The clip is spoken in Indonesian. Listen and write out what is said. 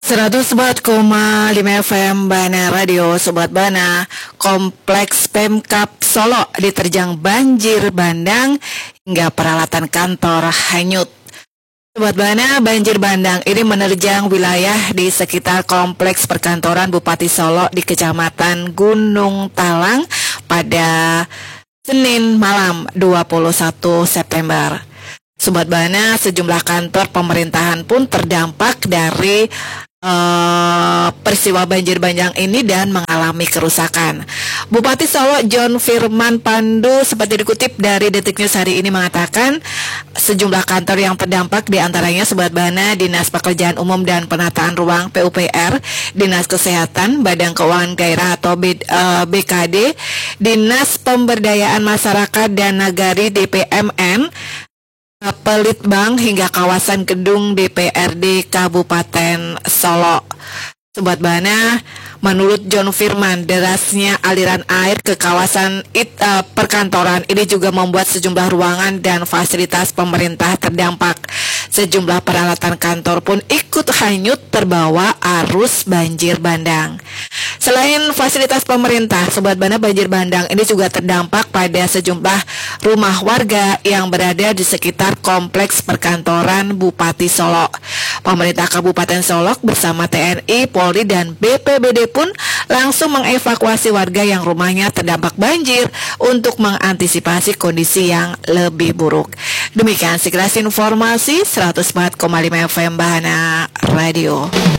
104,5 FM Bana Radio. Sobat Bana, Kompleks Pemkab Solo diterjang banjir bandang hingga peralatan kantor hanyut. Sobat Bana, banjir bandang ini menerjang wilayah di sekitar Kompleks Perkantoran Bupati Solo di Kecamatan Gunung Talang pada Senin malam 21 September. Sobat Bana, sejumlah kantor pemerintahan pun terdampak dari peristiwa banjir bandang ini dan mengalami kerusakan. Bupati Solo John Firman Pandu seperti dikutip dari Detik News hari ini mengatakan sejumlah kantor yang terdampak diantaranya Sobat Bana Dinas Pekerjaan Umum dan Penataan Ruang PUPR, Dinas Kesehatan, Badan Keuangan Daerah atau BKD, Dinas Pemberdayaan Masyarakat dan Nagari DPMN, Pelitbang hingga kawasan gedung DPRD Kabupaten Solo. Sobat Bana, menurut John Firman, derasnya aliran air ke kawasan perkantoran ini juga membuat sejumlah ruangan dan fasilitas pemerintah terdampak. Sejumlah peralatan kantor pun ikut hanyut terbawa arus banjir bandang. Selain fasilitas pemerintah, Sobat Bana, banjir bandang ini juga terdampak pada sejumlah rumah warga yang berada di sekitar Kompleks Perkantoran Bupati Solo. Pemerintah Kabupaten Solo bersama TNI, Polri, dan BPBD pun langsung mengevakuasi warga yang rumahnya terdampak banjir untuk mengantisipasi kondisi yang lebih buruk. Demikian sekilas informasi 104,5 FM Bana Radio.